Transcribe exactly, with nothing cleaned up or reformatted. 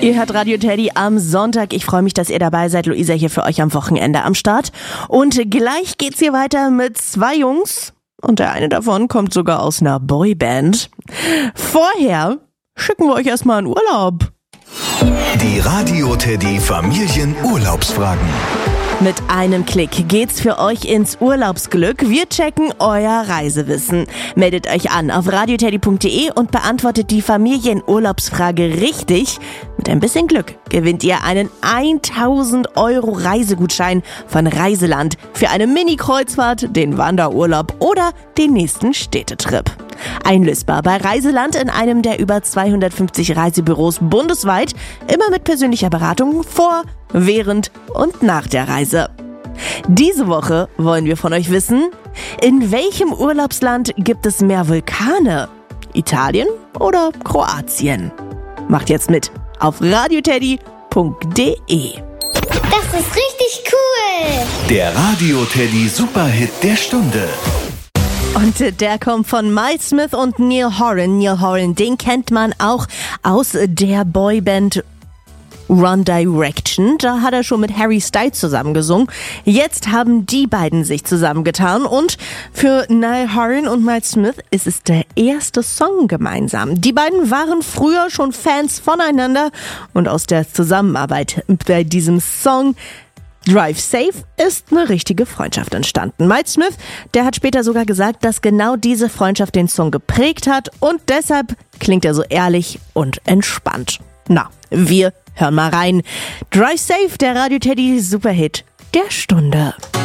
Ihr hört Radio Teddy am Sonntag. Ich freue mich, dass ihr dabei seid. Luisa hier für euch am Wochenende am Start. Und gleich geht's hier weiter mit zwei Jungs. Und der eine davon kommt sogar aus einer Boyband. Vorher schicken wir euch erstmal in Urlaub. Die Radio Teddy Familienurlaubsfragen. Mit einem Klick geht's für euch ins Urlaubsglück. Wir checken euer Reisewissen. Meldet euch an auf radioteddy punkt de und beantwortet die Familienurlaubsfrage richtig. Mit ein bisschen Glück gewinnt ihr einen tausend Euro Reisegutschein von Reiseland für eine Mini-Kreuzfahrt, den Wanderurlaub oder den nächsten Städtetrip. Einlösbar bei Reiseland in einem der über zweihundertfünfzig Reisebüros bundesweit, immer mit persönlicher Beratung vor, während und nach der Reise. Diese Woche wollen wir von euch wissen, in welchem Urlaubsland gibt es mehr Vulkane? Italien oder Kroatien? Macht jetzt mit auf radioteddy punkt de. Das ist richtig cool! Der Radio Teddy Superhit der Stunde. Und der kommt von Miles Smith und Niall Horan. Niall Horan, den kennt man auch aus der Boyband One Direction. Da hat er schon mit Harry Styles zusammengesungen. Jetzt haben die beiden sich zusammengetan und für Niall Horan und Miles Smith ist es der erste Song gemeinsam. Die beiden waren früher schon Fans voneinander und aus der Zusammenarbeit bei diesem Song Drive Safe ist eine richtige Freundschaft entstanden. Miles Smith, der hat später sogar gesagt, dass genau diese Freundschaft den Song geprägt hat und deshalb klingt er so ehrlich und entspannt. Na, wir hören mal rein. Drive Safe, der Radio Teddy Superhit der Stunde.